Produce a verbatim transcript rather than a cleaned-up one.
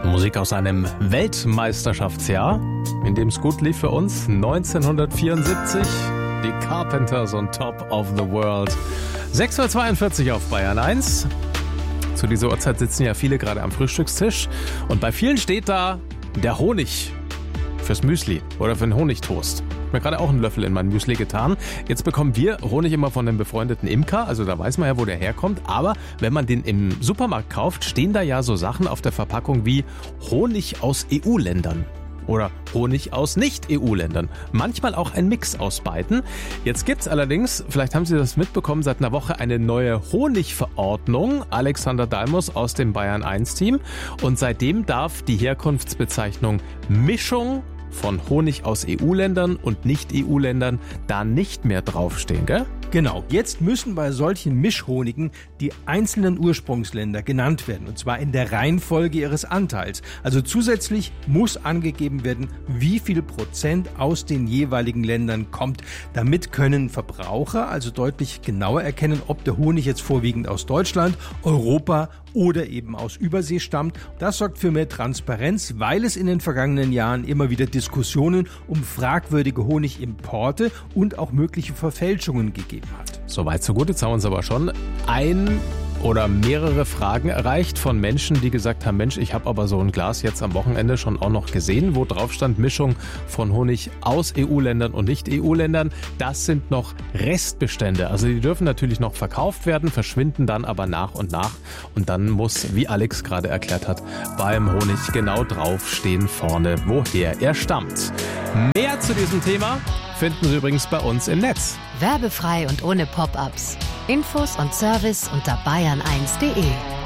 Musik aus einem Weltmeisterschaftsjahr, in dem es gut lief für uns, neunzehnhundertvierundsiebzig. Die Carpenters on Top of the World. sechs Uhr zweiundvierzig auf Bayern eins. Zu dieser Uhrzeit sitzen ja viele gerade am Frühstückstisch. Und bei vielen steht da der Honig fürs Müsli oder für den Honigtoast. Ich habe mir gerade auch einen Löffel in mein Müsli getan. Jetzt bekommen wir Honig immer von einem befreundeten Imker. Also da weiß man ja, wo der herkommt. Aber wenn man den im Supermarkt kauft, stehen da ja so Sachen auf der Verpackung wie Honig aus E U-Ländern. Oder Honig aus Nicht-E U-Ländern. Manchmal auch ein Mix aus beiden. Jetzt gibt's allerdings, vielleicht haben Sie das mitbekommen, seit einer Woche eine neue Honigverordnung. Alexander Dalmus aus dem Bayern eins Team. Und seitdem darf die Herkunftsbezeichnung Mischung von Honig aus E U-Ländern und Nicht-E U-Ländern da nicht mehr draufstehen, gell? Genau, jetzt müssen bei solchen Mischhonigen die einzelnen Ursprungsländer genannt werden, und zwar in der Reihenfolge ihres Anteils. Also zusätzlich muss angegeben werden, wie viel Prozent aus den jeweiligen Ländern kommt. Damit können Verbraucher also deutlich genauer erkennen, ob der Honig jetzt vorwiegend aus Deutschland, Europa oder eben aus Übersee stammt. Das sorgt für mehr Transparenz, weil es in den vergangenen Jahren immer wieder Diskussionen um fragwürdige Honigimporte und auch mögliche Verfälschungen gegeben hat. Soweit so gut, jetzt haben wir uns aber schon ein oder mehrere Fragen erreicht von Menschen, die gesagt haben, Mensch, ich habe aber so ein Glas jetzt am Wochenende schon auch noch gesehen, wo drauf stand Mischung von Honig aus E U-Ländern und Nicht-E U-Ländern. Das sind noch Restbestände. Also die dürfen natürlich noch verkauft werden, verschwinden dann aber nach und nach. Und dann muss, wie Alex gerade erklärt hat, beim Honig genau draufstehen vorne, woher er stammt. Mehr zu diesem Thema finden Sie übrigens bei uns im Netz. Werbefrei und ohne Pop-ups. Infos und Service unter bayern eins punkt de.